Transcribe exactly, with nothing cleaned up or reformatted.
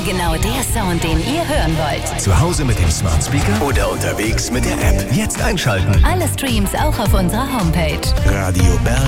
Genau der Sound, den ihr hören wollt. Zu Hause mit dem Smart Speaker oder unterwegs mit der App. Jetzt einschalten. Alle Streams auch auf unserer Homepage. Radio Berg.